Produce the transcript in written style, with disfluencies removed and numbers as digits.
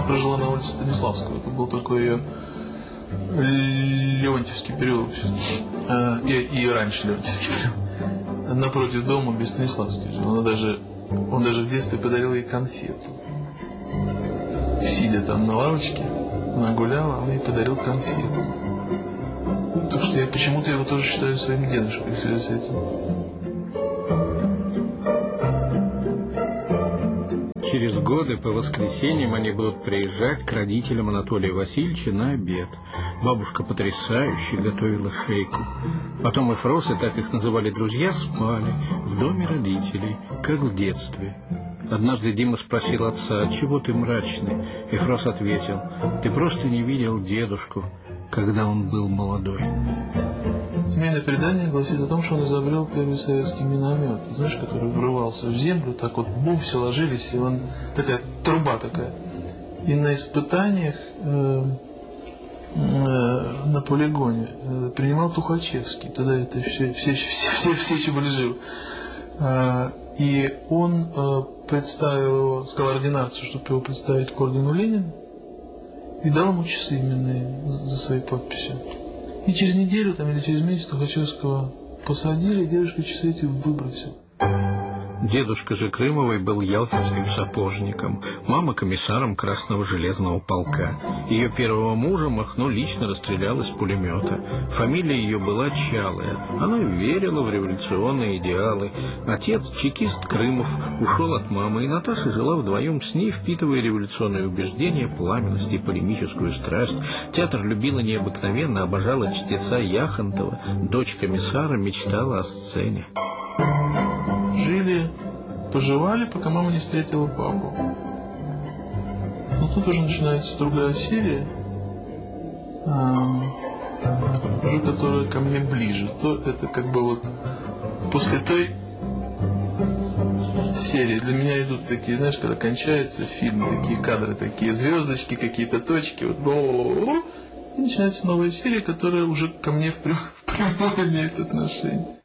прожила на улице Станиславского. Это был такой ее Леонтьевский переулок. И раньше Леонтьевский переулок. Напротив дома без Станиславский жил. Он даже в детстве подарил ей конфету. Сидя там на лавочке, она гуляла, он ей подарил конфету. Так что я почему-то его тоже считаю своим дедушкой в связи с этим. Через годы по воскресеньям они будут приезжать к родителям Анатолия Васильевича на обед. Бабушка потрясающе готовила шейку. Потом Эфрос, и так их называли друзья, спали в доме родителей, как в детстве. Однажды Дима спросил отца: «Чего ты мрачный?» Эфрос ответил: «Ты просто не видел дедушку, когда он был молодой». Семейное предание гласит о том, что он изобрел первый советский миномет, знаешь, который врывался в землю, так вот, бум, все ложились, и он такая труба такая. И на испытаниях на полигоне принимал Тухачевский, тогда это все еще были живы. И он представил его, сказал ординарцу, чтобы его представить к ордену Ленина, и дал ему часы именные за своей подписью. И через неделю там, или через месяц Тухачевского посадили, и дедушка часы эти выбросил. Дедушка же Крымовой был ялтинским сапожником, мама комиссаром Красного железного полка. Ее первого мужа Махно лично расстрелял из пулемета. Фамилия ее была Чалая. Она верила в революционные идеалы. Отец, чекист Крымов, ушел от мамы, и Наташа жила вдвоем с ней, впитывая революционные убеждения, пламенность и полемическую страсть. Театр любила необыкновенно, обожала чтеца Яхонтова. Дочь комиссара мечтала о сцене. Жили, поживали, пока мама не встретила папу. Но тут уже начинается другая серия, уже которая ко мне ближе. То это как бы вот после той серии для меня идут такие, знаешь, когда кончается фильм, такие кадры, такие звездочки, какие-то точки, вот, и начинается новая серия, которая уже ко мне в прямое имеет отношение.